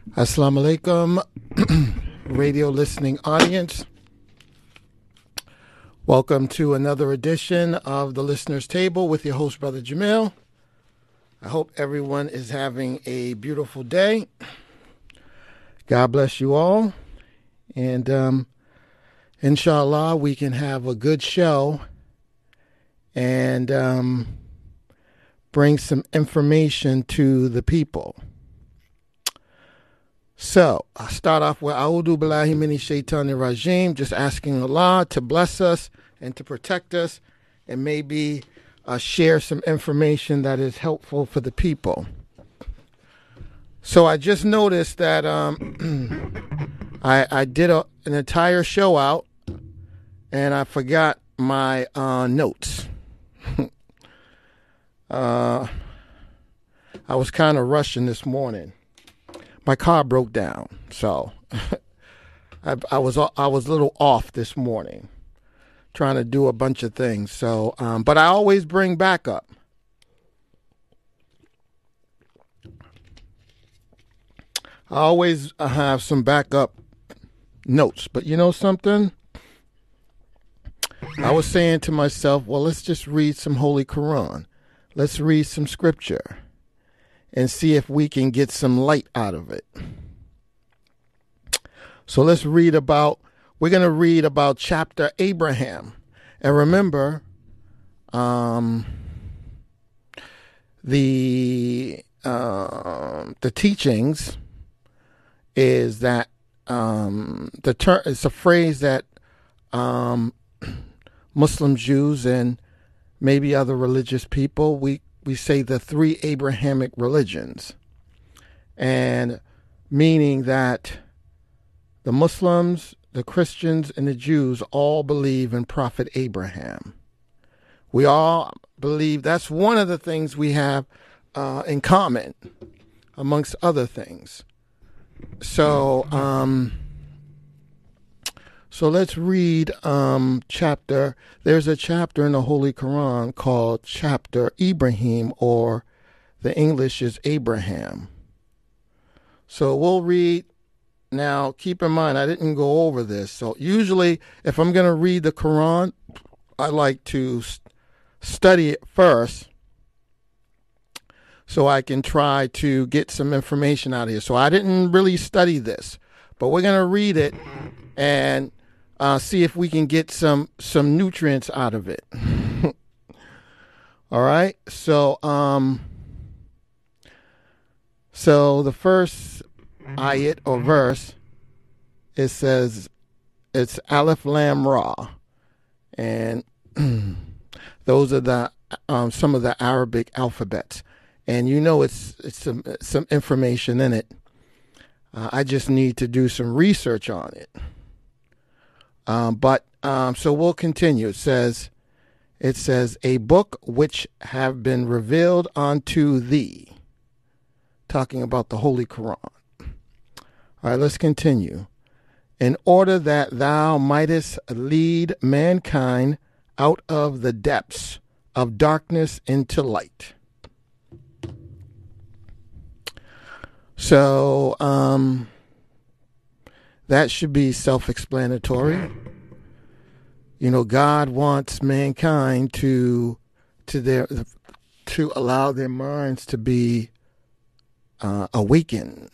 Assalamu alaikum, radio listening audience. Welcome to another edition of the Listener's Table with your host, Brother Jamil. I hope everyone is having a beautiful day. God bless you all. And inshallah, we can have a good show and bring some information to the people. So, I'll start off with A'udhu Billahi Minash Shaitanir Rajim, just asking Allah to bless us and to protect us and maybe share some information that is helpful for the people. So, I just noticed that I did an entire show out and I forgot my notes. I was kind of rushing this morning. My car broke down, so I was a little off this morning, trying to do a bunch of things. So, but I always bring backup. I always have some backup notes. But you know something? I was saying to myself, well, let's just read some Holy Quran. Let's read some scripture and see if we can get some light out of it. So we're going to read about chapter Abraham. And remember, the teachings is that it's a phrase that Muslim Jews and maybe other religious people, we say the three Abrahamic religions, and meaning that the Muslims, the Christians, and the Jews all believe in Prophet Abraham. We all believe that's one of the things we have in common, amongst other things. So let's read chapter. There's a chapter in the Holy Quran called chapter Ibrahim, or the English is Abraham. So we'll read. Now, keep in mind, I didn't go over this. So usually, if I'm going to read the Quran, I like to study it first so I can try to get some information out of here. So I didn't really study this, but we're going to read it and see if we can get some nutrients out of it. All right. So the first ayat or verse, it says it's Aleph Lam Ra, and those are the some of the Arabic alphabets, and you know it's some information in it. I just need to do some research on it. So we'll continue. It says, a book which have been revealed unto thee. Talking about the Holy Quran. All right, let's continue. In order that thou mightest lead mankind out of the depths of darkness into light. So, that should be self-explanatory. You know, God wants mankind to allow their minds to be awakened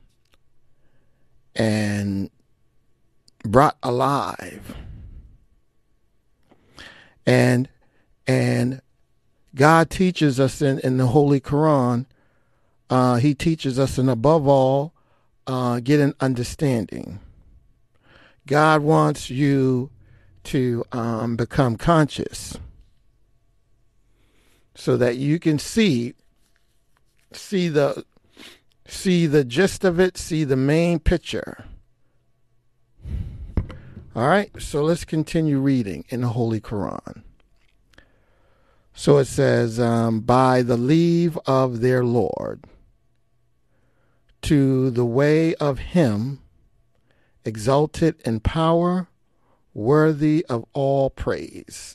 and brought alive. And God teaches us in the Holy Quran, he teaches us, and above all, get an understanding. God wants you to become conscious so that you can see the gist of it, see the main picture. All right, so let's continue reading in the Holy Quran. So it says, by the leave of their Lord, to the way of him, exalted in power, worthy of all praise.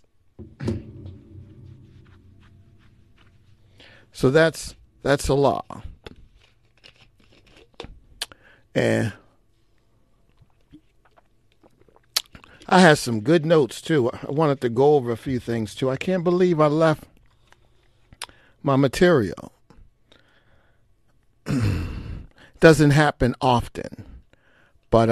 So that's Allah. And I had some good notes too. I wanted to go over a few things too. I can't believe I left my material. Doesn't happen often, but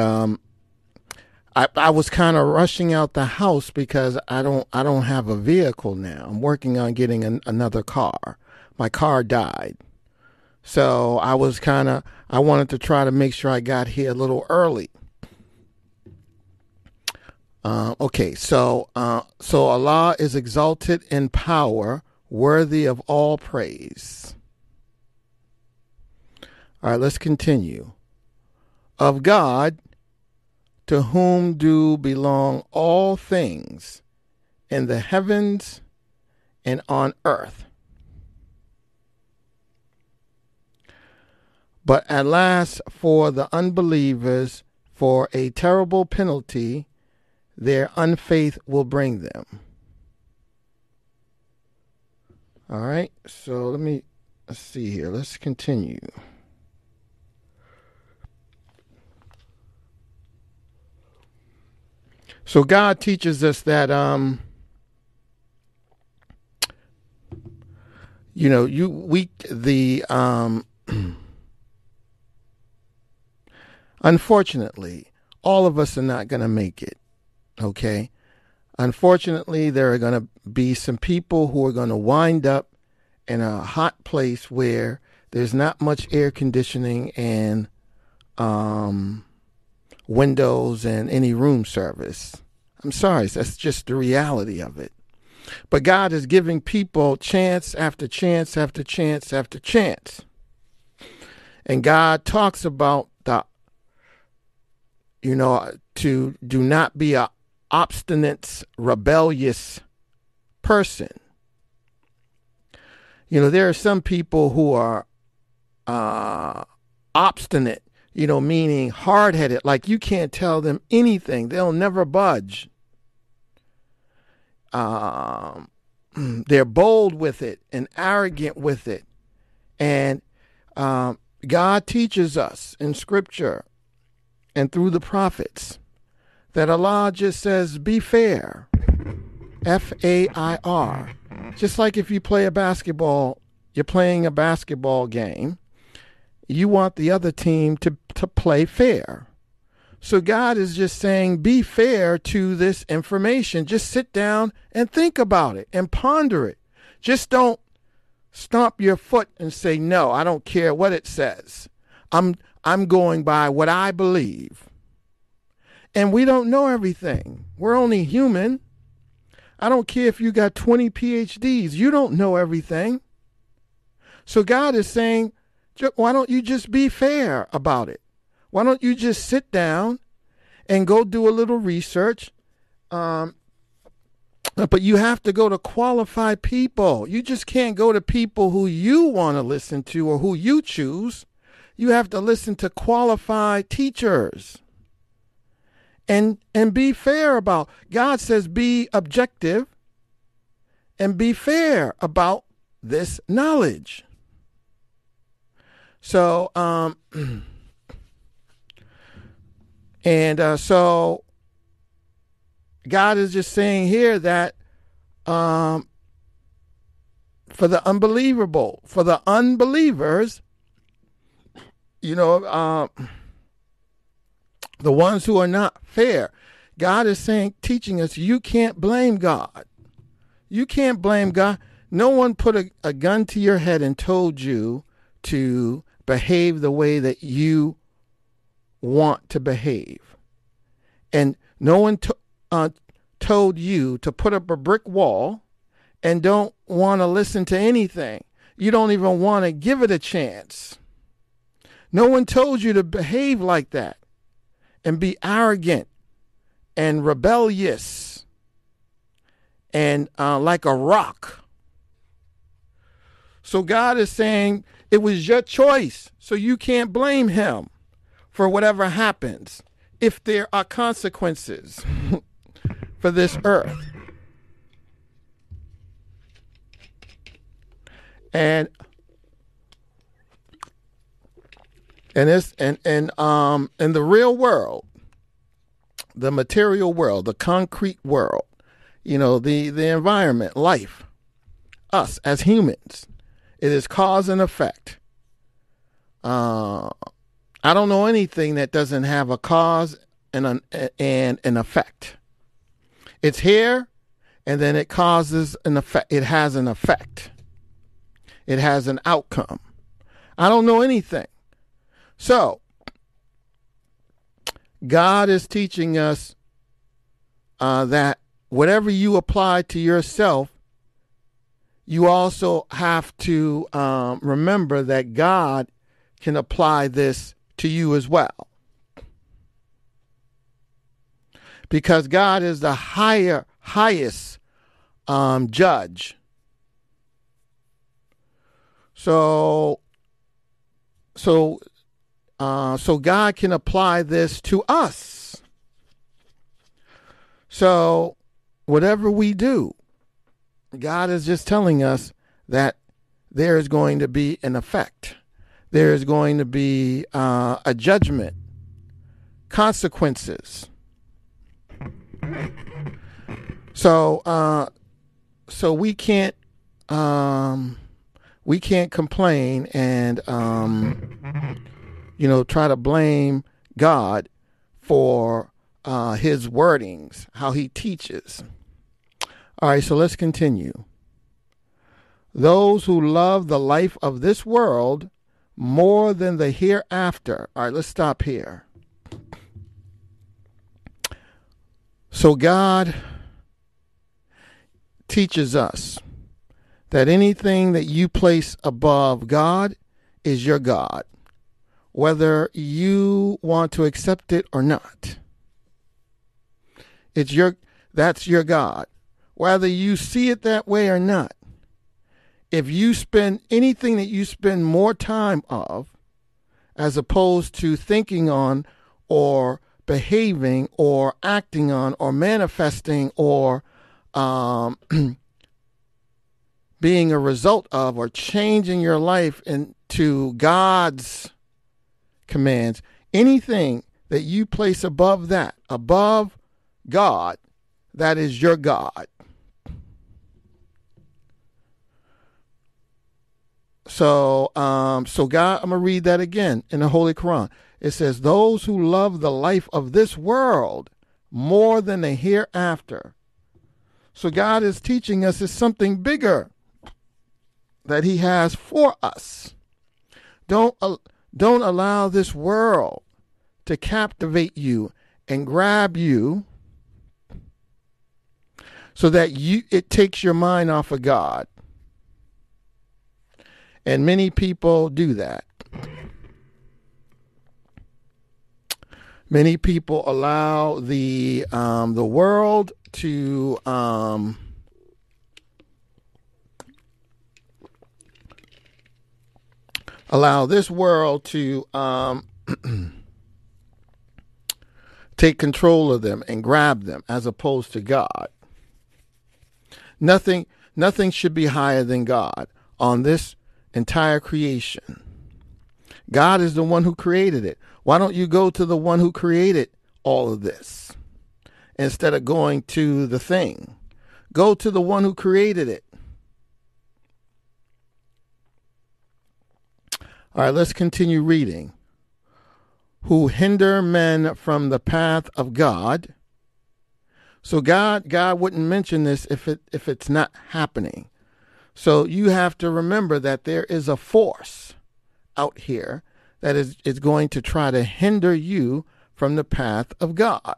I was kind of rushing out the house because I don't have a vehicle now. I'm working on getting another car. My car died, so I wanted to try to make sure I got here a little early. Okay, so Allah is exalted in power, worthy of all praise. All right, let's continue. Of God, to whom do belong all things in the heavens and on earth. But alas, for the unbelievers, for a terrible penalty their unfaith will bring them. All right, so let's see here. Let's continue. So God teaches us that unfortunately, all of us are not going to make it. Okay. Unfortunately, there are going to be some people who are going to wind up in a hot place where there's not much air conditioning and windows and any room service. I'm sorry, that's just the reality of it. But God is giving people chance after chance after chance after chance. And God talks about to do not be a obstinate, rebellious person. There are some people who are obstinate, meaning hard-headed, like you can't tell them anything. They'll never budge. They're bold with it and arrogant with it. And God teaches us in Scripture and through the prophets that Allah just says, be fair. F-A-I-R. Just like if you play you're playing a basketball game, you want the other team to play fair. So God is just saying, be fair to this information. Just sit down and think about it and ponder it. Just don't stomp your foot and say, no, I don't care what it says. I'm going by what I believe. And we don't know everything. We're only human. I don't care if you got 20 PhDs. You don't know everything. So God is saying, why don't you just be fair about it? Why don't you just sit down and go do a little research? But you have to go to qualified people. You just can't go to people who you want to listen to or who you choose. You have to listen to qualified teachers. And be fair about. God says be objective and be fair about this knowledge. So, so God is just saying here that for the unbelievers, the ones who are not fair, God is saying, teaching us, you can't blame God. You can't blame God. No one put a gun to your head and told you to behave the way that you want to behave. And no one told you to put up a brick wall and don't want to listen to anything. You don't even want to give it a chance. No one told you to behave like that and be arrogant and rebellious and like a rock. So God is saying it was your choice, so you can't blame him for whatever happens if there are consequences for this earth. And And it's and in the real world, the material world, the concrete world, the environment, life, us as humans, it is cause and effect. I don't know anything that doesn't have a cause and an effect. It's here, and then it causes an effect. It has an effect. It has an outcome. I don't know anything. So, God is teaching us that whatever you apply to yourself, you also have to remember that God can apply this to you as well. Because God is the highest judge. So God can apply this to us. So whatever we do, God is just telling us that there is going to be an effect. There is going to be a judgment, consequences. So we can't complain and try to blame God for his wordings, how he teaches. All right, so let's continue. Those who love the life of this world more than the hereafter. All right, let's stop here. So God teaches us that anything that you place above God is your God, whether you want to accept it or not. That's your God, whether you see it that way or not. If you spend anything that you spend more time of, as opposed to thinking on or behaving or acting on or manifesting or being a result of or changing your life into God's commands, anything that you place above that, above God, that is your God. So God, I'm going to read that again in the Holy Quran. It says, those who love the life of this world more than the hereafter. So God is teaching us it's something bigger that he has for us. Don't allow this world to captivate you and grab you so that it takes your mind off of God. And many people do that. Many people allow the world to allow this world to take control of them and grab them, as opposed to God. Nothing should be higher than God on this entire creation. God is the one who created it. Why don't you go to the one who created all of this instead of going to the thing? Go to the one who created it. All right, let's continue reading. Who hinder men from the path of God. So God wouldn't mention this if it's not happening. So you have to remember that there is a force out here that is going to try to hinder you from the path of God.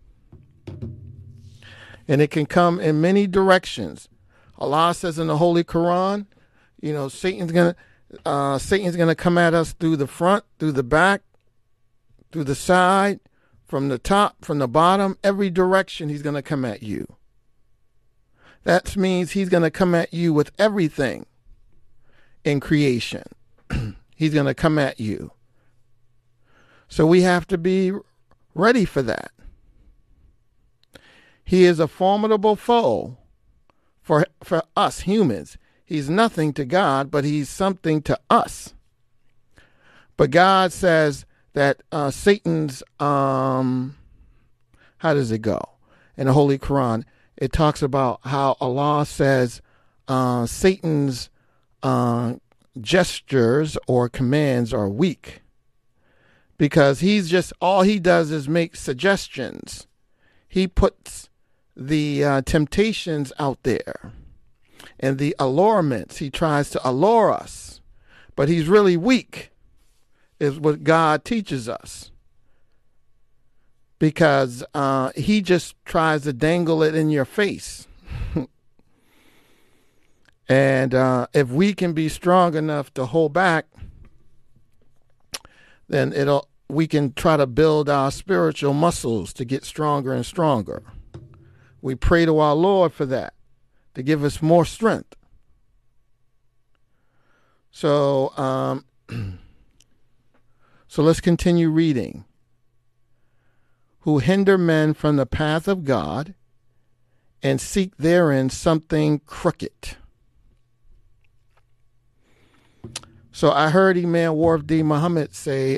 And it can come in many directions. Allah says in the Holy Quran, Satan's gonna come at us through the front, through the back, through the side, from the top, from the bottom, every direction he's gonna come at you. That means he's gonna come at you with everything in creation. He's gonna come at you. So we have to be ready for that. He is a formidable foe for us humans. He's nothing to God, but he's something to us. But God says that Satan's, how does it go? In the Holy Quran, it talks about how Allah says Satan's gestures or commands are weak, because all he does is make suggestions. He puts the temptations out there and the allurements. He tries to allure us, but he's really weak, is what God teaches us, because he just tries to dangle it in your face. And if we can be strong enough to hold back, then we can try to build our spiritual muscles to get stronger and stronger. We pray to our Lord for that, to give us more strength. So, so let's continue reading. Who hinder men from the path of God and seek therein something crooked. So I heard Imam Warf D. Muhammad say,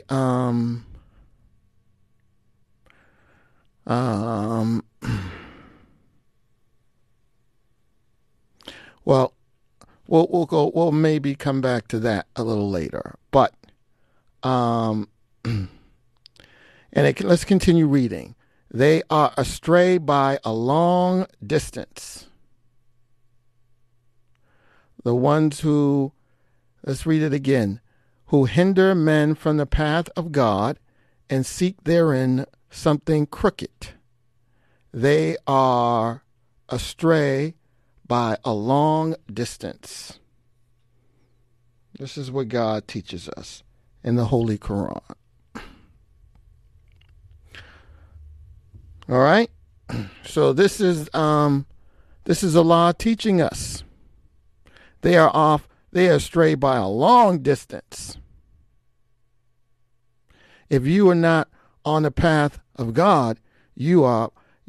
well, we'll maybe come back to that a little later, but let's continue reading. They are astray by a long distance. The ones who, let's read it again, who hinder men from the path of God and seek therein something crooked. They are astray by a long distance. This is what God teaches us in the Holy Quran. All right? So this is Allah teaching us. They are astray by a long distance. If you are not on the path of God, you are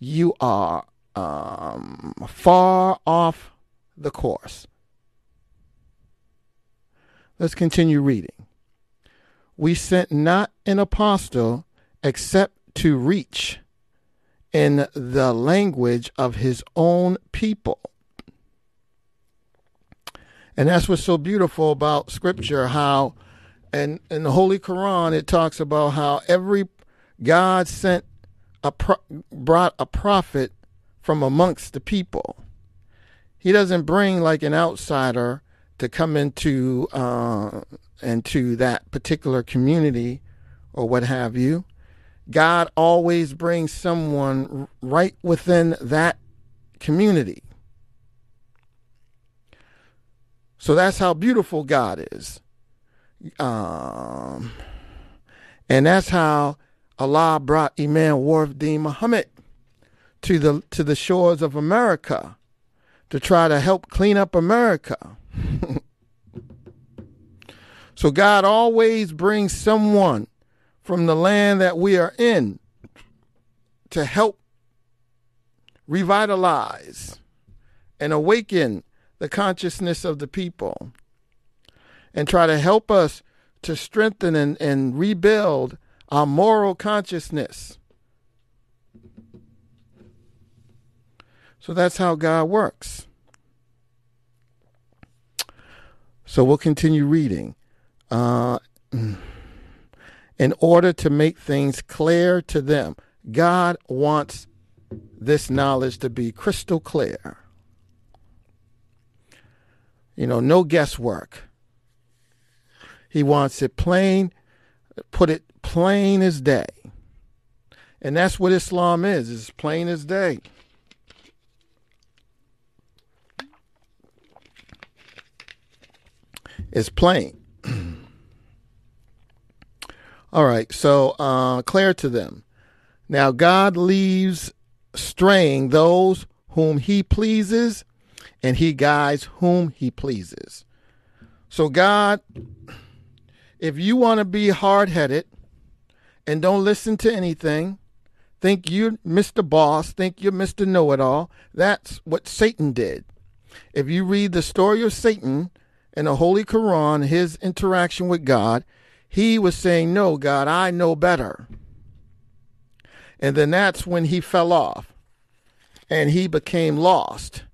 far off the course. Let's continue reading. We sent not an apostle except to reach in the language of his own people. And that's what's so beautiful about Scripture, how in the Holy Quran it talks about how God brought a prophet from amongst the people. He doesn't bring like an outsider to come into that particular community or what have you. God always brings someone right within that community. So that's how beautiful God is. And that's how Allah brought Imam Warf D. Muhammad to the shores of America to try to help clean up America. So God always brings someone from the land that we are in to help revitalize and awaken the consciousness of the people and try to help us to strengthen and rebuild our moral consciousness. So that's how God works. So we'll continue reading. In order to make things clear to them, God wants this knowledge to be crystal clear. No guesswork. He wants it plain, put it plain as day. And that's what Islam is. It's plain as day. It's plain. All right, so clear to them. Now God leaves straying those whom he pleases, and he guides whom he pleases. So God, if you want to be hard-headed and don't listen to anything, think you're Mr. Boss, think you're Mr. Know-it-all, that's what Satan did. If you read the story of Satan in the Holy Quran, his interaction with God, he was saying, no, God, I know better. And then that's when he fell off and he became lost.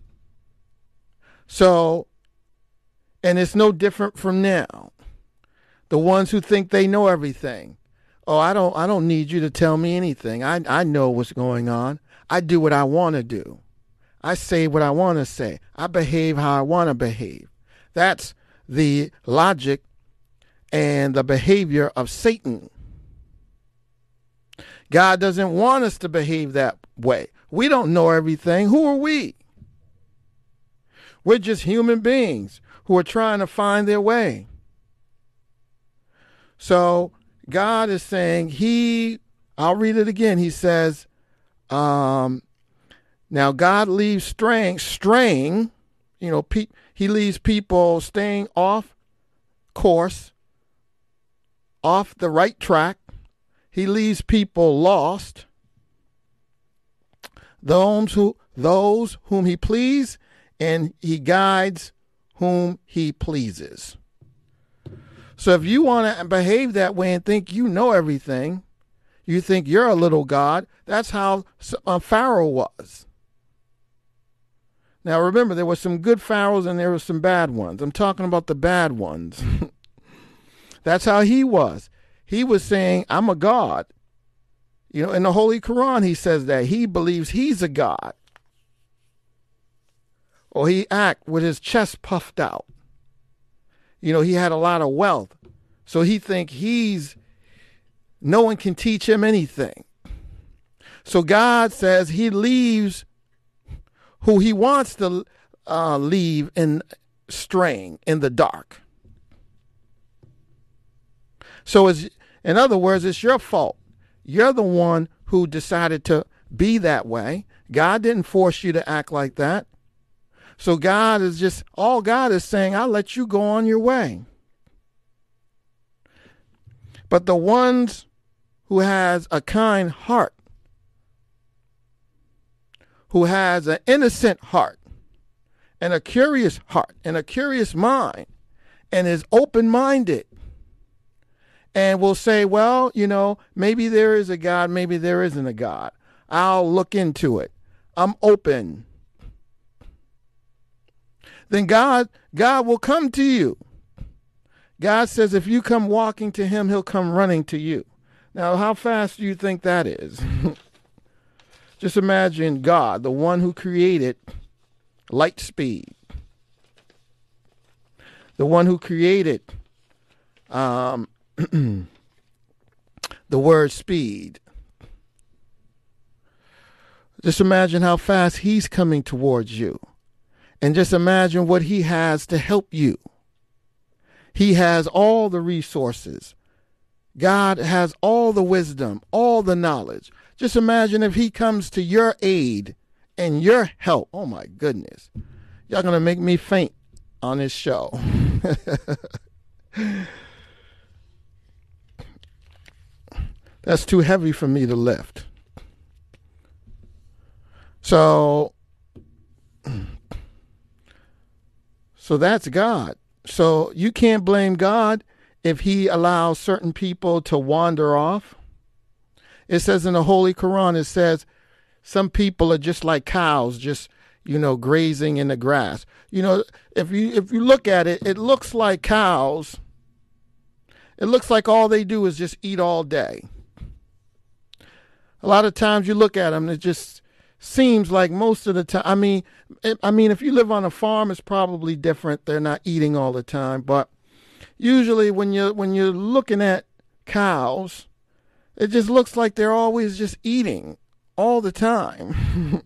So, and it's no different from now. The ones who think they know everything. Oh, I don't need you to tell me anything. I know what's going on. I do what I want to do. I say what I want to say. I behave how I want to behave. That's the logic and the behavior of Satan. God doesn't want us to behave that way. We don't know everything. Who are we? We're just human beings who are trying to find their way. So God is saying, I'll read it again. He says, now God leaves straying, he leaves people staying off course, off the right track. He leaves people lost. Those whom he pleases, and he guides whom he pleases. So if you want to behave that way and think you know everything, you think you're a little God, that's how Pharaoh was. Now remember, there were some good pharaohs and there were some bad ones. I'm talking about the bad ones. That's how he was. He was saying, I'm a God. In the Holy Quran, he says that. He believes he's a God. Or he act with his chest puffed out. He had a lot of wealth. So he think no one can teach him anything. So God says he leaves who he wants to leave in straying in the dark. So in other words, it's your fault. You're the one who decided to be that way. God didn't force you to act like that. So God is saying, I'll let you go on your way. But the ones who has a kind heart, who has an innocent heart and a curious heart and a curious mind and is open-minded and will say, well, maybe there is a God, maybe there isn't a God. I'll look into it. I'm open. Then God will come to you. God says if you come walking to him, he'll come running to you. Now, how fast do you think that is? Just imagine God, the one who created light speed, the one who created the word speed. Just imagine how fast he's coming towards you. And just imagine what he has to help you. He has all the resources. God has all the wisdom, all the knowledge. Just imagine if he comes to your aid and your help. Oh my goodness. Y'all going to make me faint on this show. That's too heavy for me to lift. So that's God. So you can't blame God if he allows certain people to wander off. It says in the Holy Quran, it says some people are just like cows, just, grazing in the grass. If you look at it, it looks like cows. It looks like all they do is just eat all day. A lot of times you look at them, it just seems like most of the time, I mean, if you live on a farm, it's probably different. They're not eating all the time. But usually when you're looking at cows, it just looks like they're always just eating all the time.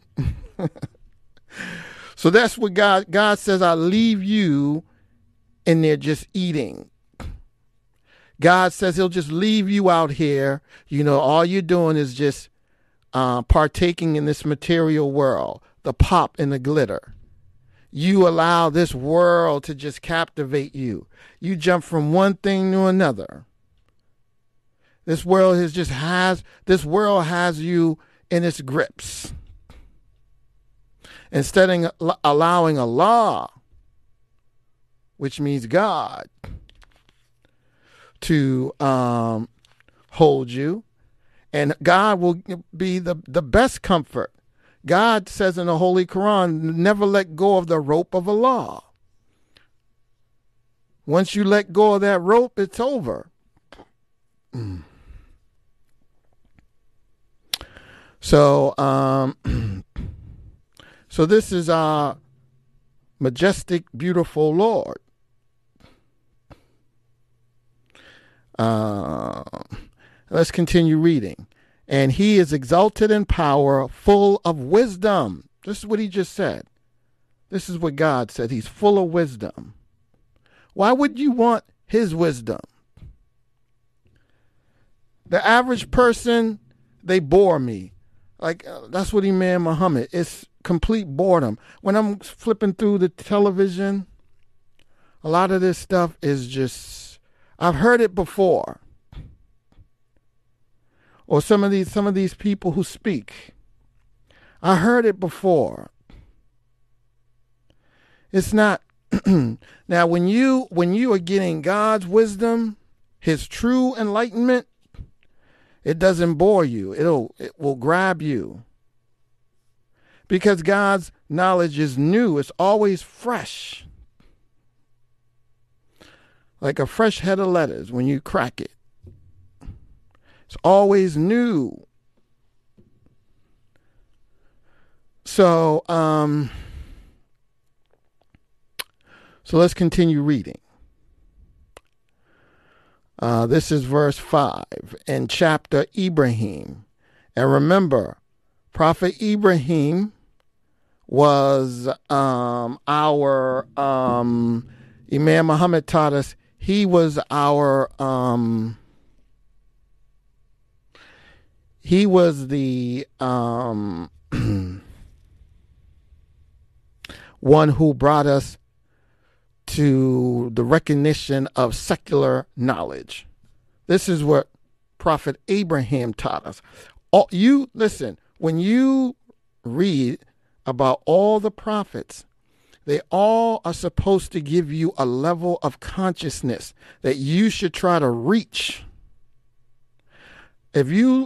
So that's what God says, I leave you and they're just eating. God says he'll just leave you out here. All you're doing is just partaking in this material world, the pop and the glitter. You allow this world to just captivate you. You jump from one thing to another. This world has you in its grips. Instead of allowing Allah, which means God, to hold you. And God will be the best comfort. God says in the Holy Quran, never let go of the rope of Allah. Once you let go of that rope, it's over. So, so this is our majestic, beautiful Lord. Let's continue reading. And he is exalted in power, full of wisdom. This is what he just said. This is what God said. He's full of wisdom. Why would you want his wisdom? The average person, they bore me. Like, that's what Imam Muhammad. It's complete boredom. When I'm flipping through the television, a lot of this stuff is just, I've heard it before. Or some of these people who speak, I heard it before. It's not. Now, when you are getting God's wisdom, his true enlightenment, it doesn't bore you. It will grab you. Because God's knowledge is new. It's always fresh. Like a fresh head of letters when you crack it. It's always new. So, so let's continue reading. This is verse 5 in chapter Ibrahim. And remember, Prophet Ibrahim was Imam Muhammad taught us, he was our he was the one who brought us to the recognition of secular knowledge. This is what Prophet Abraham taught us. Listen, when you read about all the prophets, they all are supposed to give you a level of consciousness that you should try to reach. If you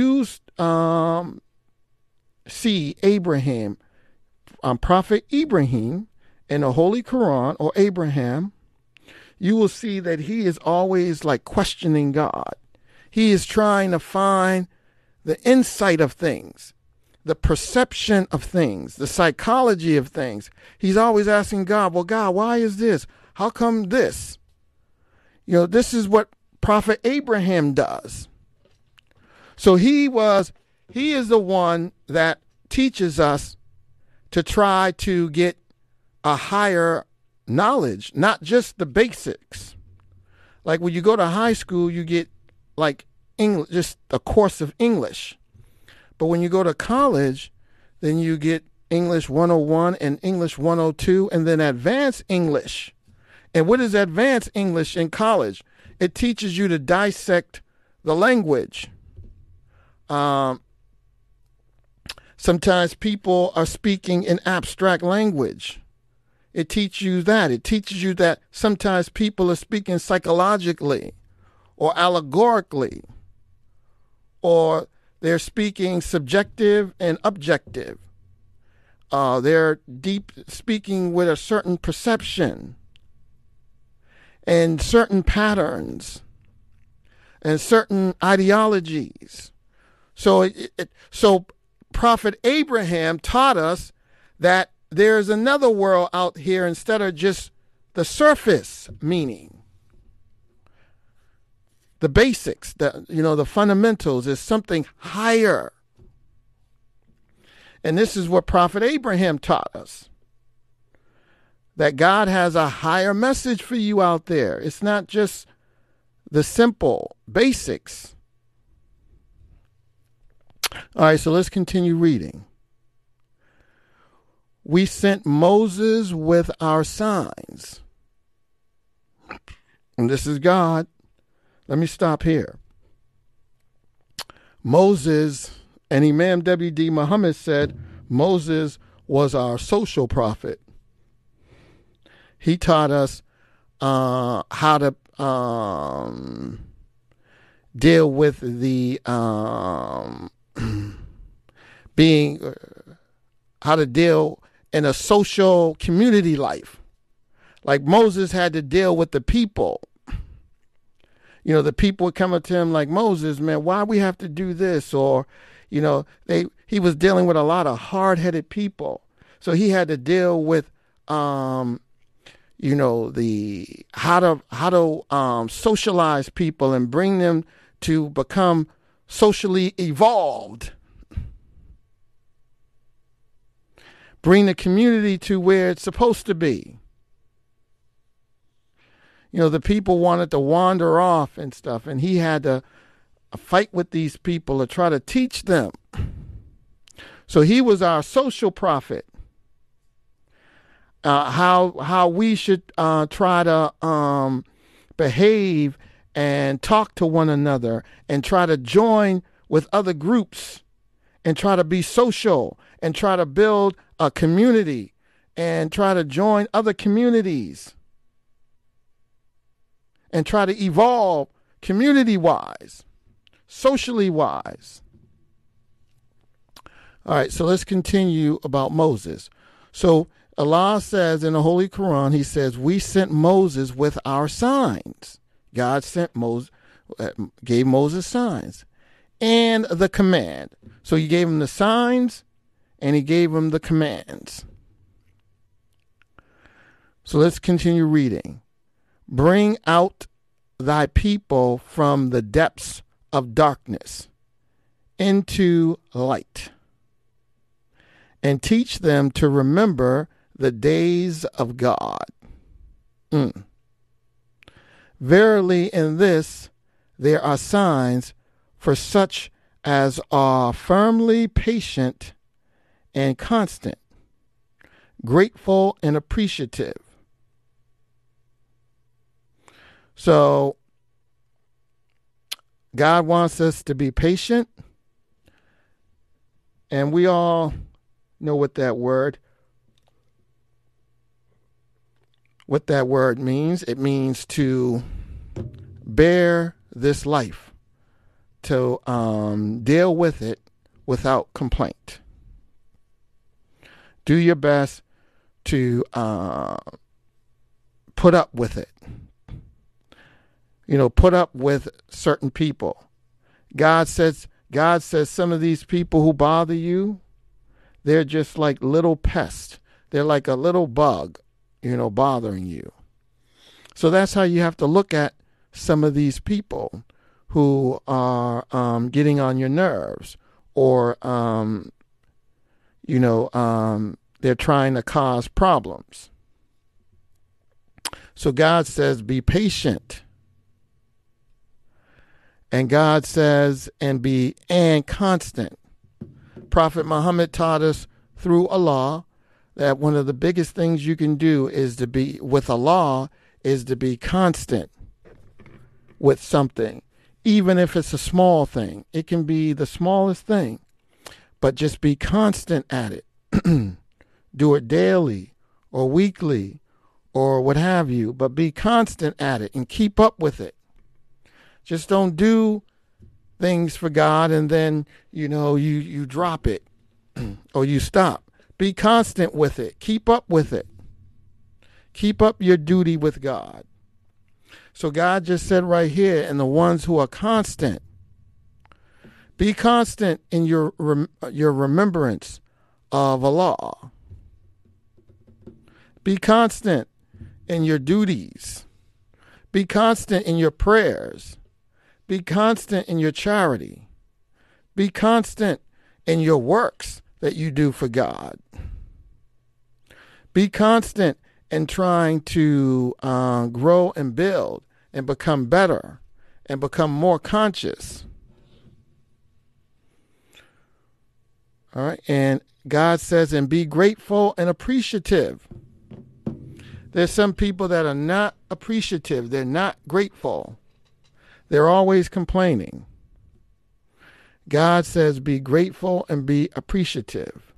see Abraham, Prophet Ibrahim in the Holy Quran, or Abraham, you will see that he is always like questioning God. He is trying to find the insight of things, the perception of things, the psychology of things. He's always asking God, well, God, why is this? How come this? This is what Prophet Abraham does. So he is the one that teaches us to try to get a higher knowledge, not just the basics. Like when you go to high school, you get like English, just a course of English. But when you go to college, then you get English 101 and English 102 and then advanced English. And what is advanced English in college? It teaches you to dissect the language. Sometimes people are speaking in abstract language. It teaches you that. It teaches you that sometimes people are speaking psychologically or allegorically, or they're speaking subjective and objective. They're deep speaking with a certain perception and certain patterns and certain ideologies. So Prophet Abraham taught us that there's another world out here instead of just the surface meaning. The basics, the fundamentals is something higher. And this is what Prophet Abraham taught us. That God has a higher message for you out there. It's not just the simple basics. All right, so let's continue reading. We sent Moses with our signs. And this is God. Let me stop here. Moses, and Imam W.D. Muhammad said Moses was our social prophet. He taught us how to deal with the being how to deal in a social community life. Like Moses had to deal with the people. You know, the people would come up to him like, Moses, man, why we have to do this? Or, you know, he was dealing with a lot of hard-headed people. So he had to deal with, you know, the how to socialize people and bring them to become socially evolved. Bring the community to where it's supposed to be. You know, the people wanted to wander off and stuff, and he had to fight with these people to try to teach them. So he was our social prophet. How we should try to behave and talk to one another and try to join with other groups and try to be social and try to build a community and try to join other communities and try to evolve community-wise, socially-wise. All right, so let's continue about Moses. So Allah says in the Holy Quran, he says, we sent Moses with our signs. God sent Moses, gave Moses signs and the command. So he gave him the signs and he gave him the commands. So let's continue reading. Bring out thy people from the depths of darkness into light, and teach them to remember the days of God. Verily in this there are signs for such as are firmly patient and constant, grateful and appreciative. So God wants us to be patient, and we all know what that word means. It means to bear this life, to deal with it without complaint. Do your best to put up with it. You know, put up with certain people. God says some of these people who bother you, they're just like little pests. They're like a little bug, you know, bothering you. So that's how you have to look at some of these people who are getting on your nerves, or, they're trying to cause problems. So God says, be patient. And God says, and constant. Prophet Muhammad taught us through Allah that one of the biggest things you can do is to be with Allah is to be constant with something, even if it's a small thing. It can be the smallest thing, but just be constant at it. Do it daily or weekly or what have you, but be constant at it and keep up with it. Just don't do things for God and then, you drop it or you stop. Be constant with it. Keep up with it. Keep up your duty with God. So God just said right here, and the ones who are constant, be constant in your remembrance of Allah. Be constant in your duties. Be constant in your prayers. Be constant in your charity. Be constant in your works that you do for God. Be constant in trying to grow and build and become better and become more conscious. All right. And God says, and be grateful and appreciative. There's some people that are not appreciative. They're not grateful. They're always complaining. God says, be grateful and be appreciative.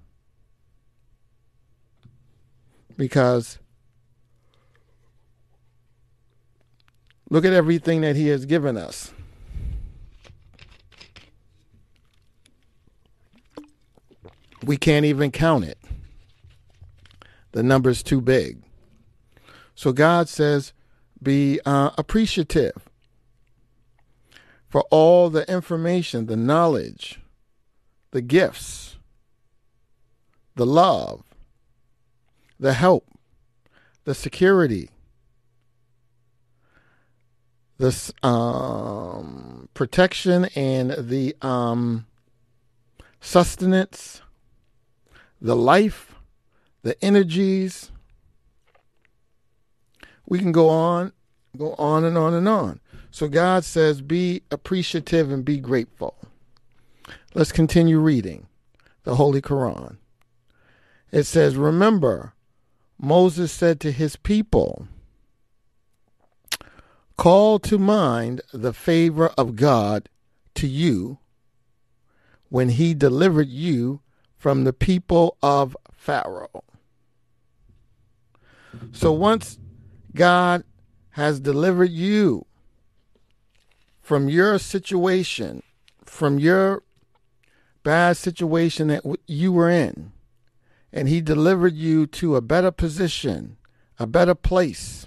Because Look at everything that he has given us. We can't even count it. The number's too big. So God says, be appreciative for all the information, the knowledge, the gifts, the love, the help, the security, the protection, and the sustenance, the life, the energies. We can go on and on and on. So God says, be appreciative and be grateful. Let's continue reading the Holy Quran. It says, remember, Moses said to his people, call to mind the favor of God to you when he delivered you from the people of Pharaoh. So once God has delivered you from your situation, from your bad situation that you were in, and he delivered you to a better position, a better place,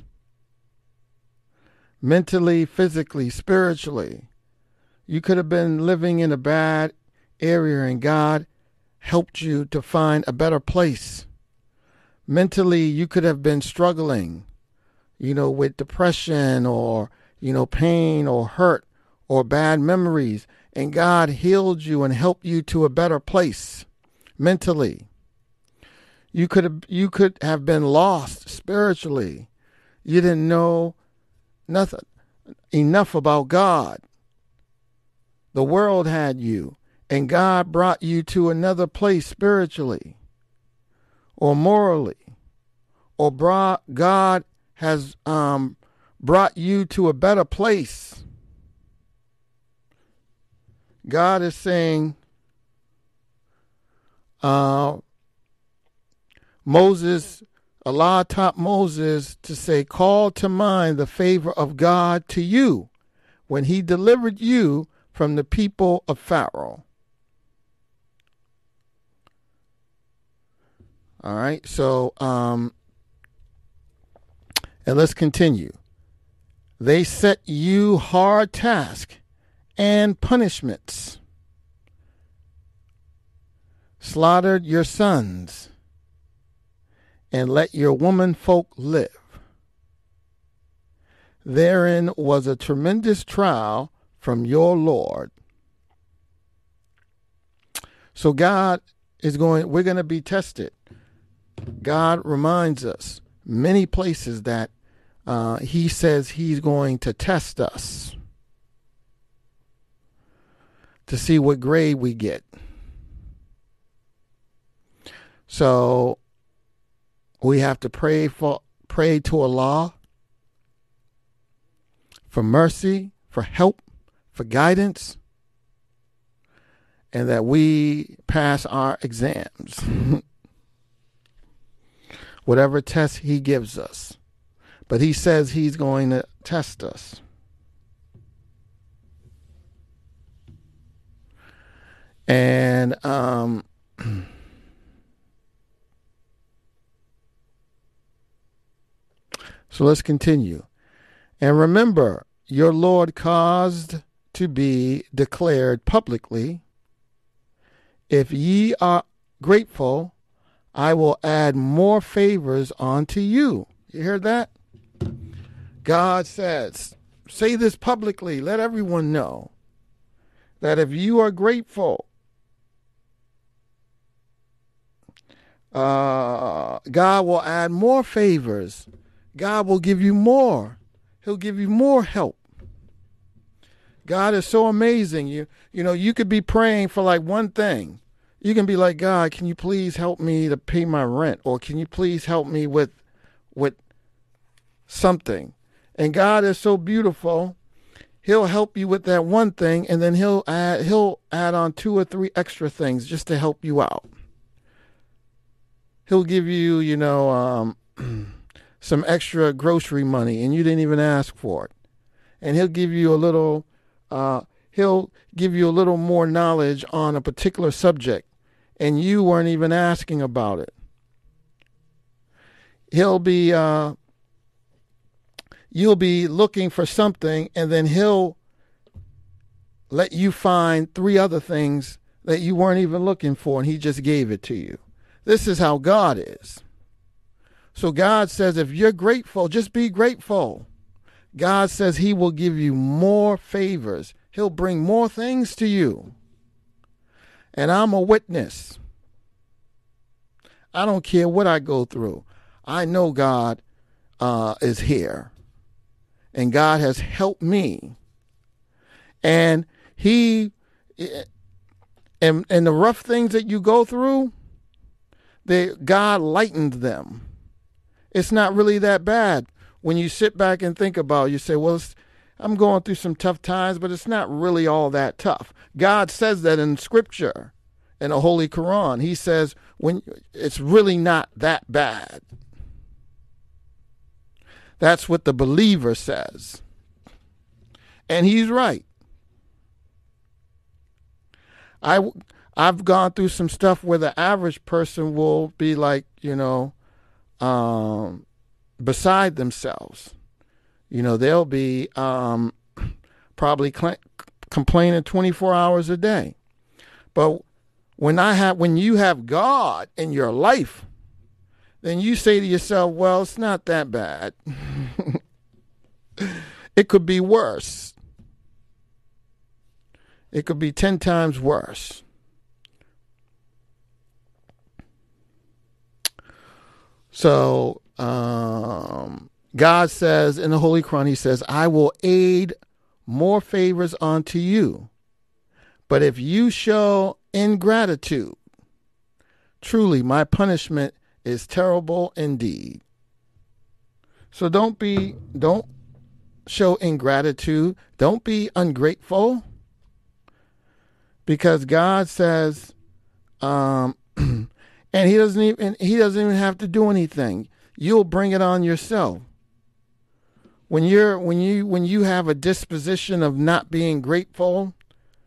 mentally, physically, spiritually. You could have been living in a bad area and God helped you to find a better place. Mentally, you could have been struggling, with depression or, pain or hurt or bad memories. And God healed you and helped you to a better place mentally. You could have been lost spiritually. You didn't know enough about God. The world had you, and God brought you to another place spiritually or morally, or God has brought you to a better place. God is saying, Allah taught Moses to say, call to mind the favor of God to you when he delivered you from the people of Pharaoh. All right, so, and let's continue. They set you hard tasks and punishments, slaughtered your sons, and let your woman folk live. Therein was a tremendous trial from your Lord. So we're going to be tested. God reminds us many places that he says he's going to test us to see what grade we get. So we have to pray to Allah for mercy, for help, for guidance, and that we pass our exams. Whatever test he gives us. But he says he's going to test us. And so let's continue. And remember, your Lord caused to be declared publicly, if ye are grateful, I will add more favors unto you. You hear that? God says, say this publicly, let everyone know that if you are grateful, God will add more favors. God will give you more. He'll give you more help. God is so amazing. You could be praying for like one thing. You can be like, God, can you please help me to pay my rent? Or can you please help me with something? And God is so beautiful. He'll help you with that one thing, and then he'll add on 2 or 3 extra things just to help you out. He'll give you, some extra grocery money, and you didn't even ask for it. and he'll give you a little more knowledge on a particular subject, and you weren't even asking about it. You'll be looking for something, and then he'll let you find 3 other things that you weren't even looking for, and he just gave it to you. This is how God is. So God says, if you're grateful, just be grateful. God says he will give you more favors. He'll bring more things to you. And I'm a witness. I don't care what I go through. I know God is here. And God has helped me. And and the rough things that you go through, God lightened them. It's not really that bad. When you sit back and think about it, you say, well, I'm going through some tough times, but it's not really all that tough. God says that in Scripture, in the Holy Quran. He says when it's really not that bad. That's what the believer says. And he's right. I've gone through some stuff where the average person will be like, beside themselves. They'll be probably complaining 24 hours a day. But when you have God in your life, then you say to yourself, well, it's not that bad. It could be worse. It could be 10 times worse. So God says in the Holy Quran, he says, I will aid more favors unto you. But if you show ingratitude, truly my punishment is terrible indeed. So don't show ingratitude. Don't be ungrateful. Because God says, and he doesn't even have to do anything. You'll bring it on yourself. When you have a disposition of not being grateful,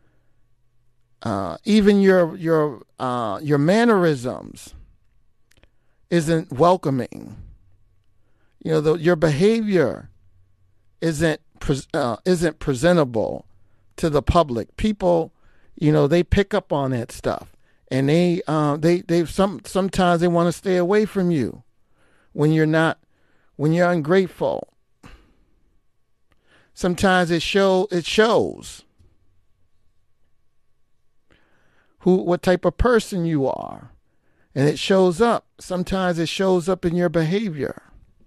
even your mannerisms isn't welcoming. Your behavior isn't presentable to the public. People, they pick up on that stuff, and they sometimes they want to stay away from you when you're ungrateful. Sometimes it shows what type of person you are, and it shows up. Sometimes it shows up in your behavior.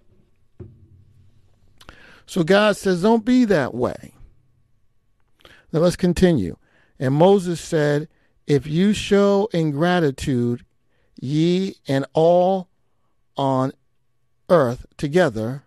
So God says, don't be that way. Now let's continue. And Moses said, if you show ingratitude, ye and all on earth together,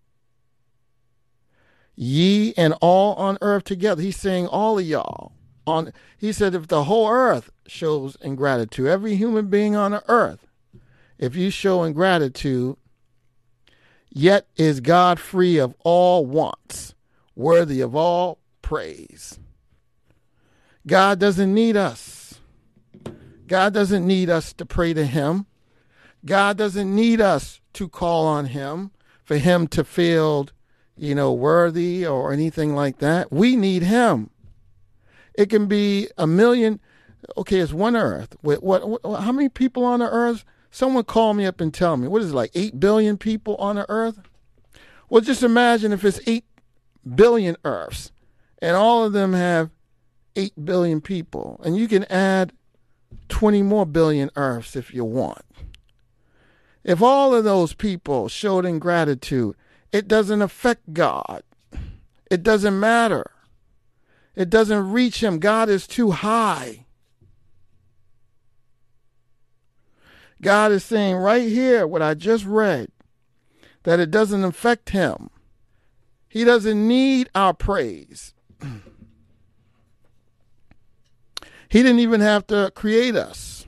ye and all on earth together. He's saying all of y'all. He said if the whole earth shows ingratitude, every human being on the earth, if you show ingratitude, yet is God free of all wants, worthy of all praise. God doesn't need us. God doesn't need us to pray to him. God doesn't need us to call on him for him to feel, worthy or anything like that. We need him. It can be 1 million. Okay, it's one earth. What how many people on the earth? Someone call me up and tell me. What is it, like 8 billion people on the earth? Well, just imagine if it's 8 billion earths and all of them have 8 billion people, and you can add 20 more billion earths if you want. If all of those people showed ingratitude, it doesn't affect God. It doesn't matter. It doesn't reach him. God is too high. God is saying right here, what I just read, that it doesn't affect him. He doesn't need our praise. He didn't even have to create us.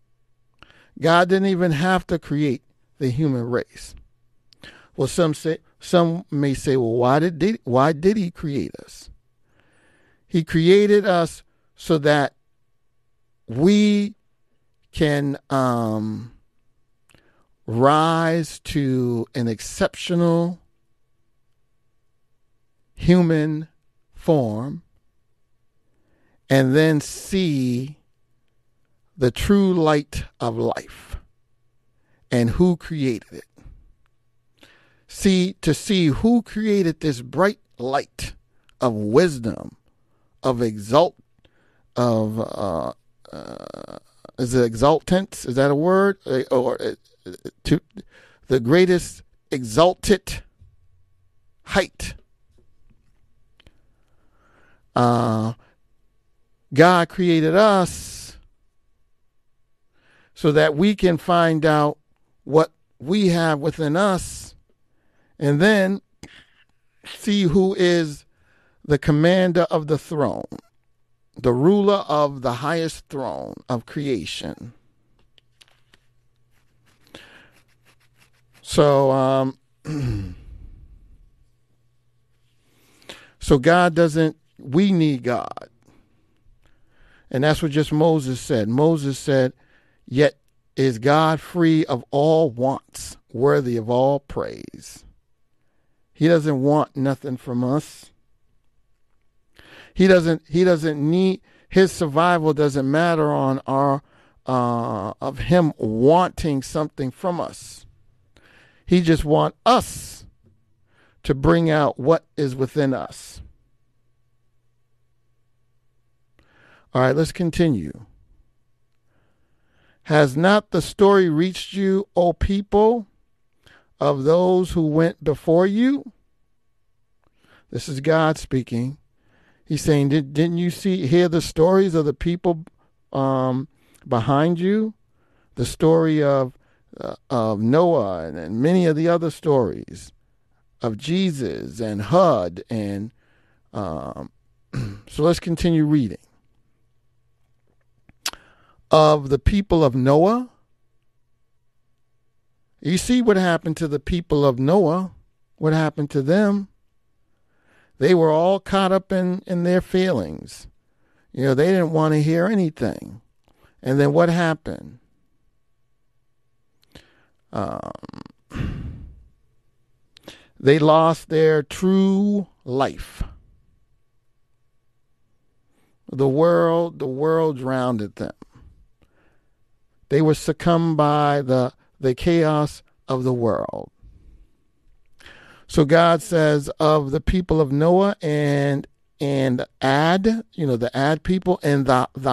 God didn't even have to create the human race. Well, some say, Some may say, well, why did he create us? He created us so that we can rise to an exceptional human form and then see the true light of life and who created it. To see who created this bright light of wisdom, of is it exaltance? Is that a word? Or to the greatest exalted height. God created us so that we can find out what we have within us and then see who is the commander of the throne, the ruler of the highest throne of creation. So, we need God. And that's what just Moses said. Moses said, yet is God free of all wants, worthy of all praise. He doesn't want nothing from us. He doesn't need, his survival doesn't matter on our, of him wanting something from us. He just wants us to bring out what is within us. All right, let's continue. Has not the story reached you, O people, of those who went before you? This is God speaking. He's saying, didn't you hear the stories of the people behind you? The story of Noah and many of the other stories of Jesus and Hud. And so let's continue reading. Of the people of Noah. You see what happened to the people of Noah. What happened to them? They were all caught up in their feelings. They didn't want to hear anything. And then what happened? They lost their true life. The world drowned them. They were succumbed by the chaos of the world. So God says of the people of Noah and Ad, the Ad people, and the